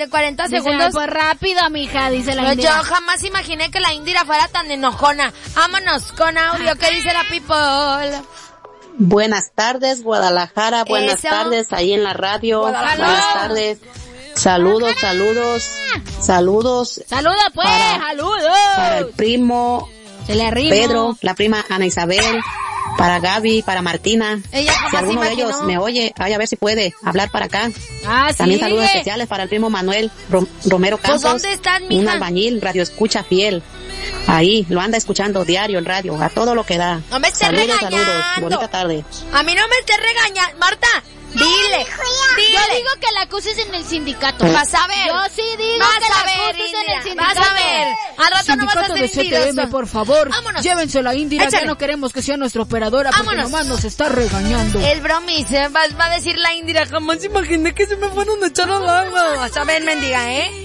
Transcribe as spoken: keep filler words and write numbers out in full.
de cuarenta Dice, segundos. pues rápido, mija, dice la Pero Indira. yo jamás imaginé que la Indira fuera tan enojona. Vámonos con audio. ¿Qué dice la people? Buenas tardes, Guadalajara. Buenas Eso. tardes, ahí en la radio. Guadalajara. Buenas tardes. Saludos, saludos, saludos. Saluda pues, Para- saludos. Para el primo Se le arrimo. Pedro, la prima Ana Isabel, para Gaby, para Martina. Ella jamás Si alguno de imaginó. ellos me oye, ay, a ver si puede hablar para acá. Ah, sí. También saludos especiales para el primo Manuel Rom- Romero Pues, Campos. ¿dónde están, mija? Un albañil, radio escucha fiel. Ahí, lo anda escuchando diario en radio, a todo lo que da. No me estés Saludos, regañando. saludos. Bonita tarde. A mí no me estés regañando. Marta, dile. Dile. Yo digo que la acuses en el sindicato. Vas a ver. Yo sí digo Vas que a la ver, acuses en Indira, el sindicato. vas a ver. Al rato no vas a Sindicato de ser C T M, envidiosa. por favor, Vámonos. llévensela a Indira, Échale. ya no queremos que sea nuestra operadora porque Vámonos. nomás nos está regañando. El bromis, ¿eh? va, va a decir la Indira, jamás imaginé que se me fueron a echar al agua. Vas a ver, mendiga, ¿eh?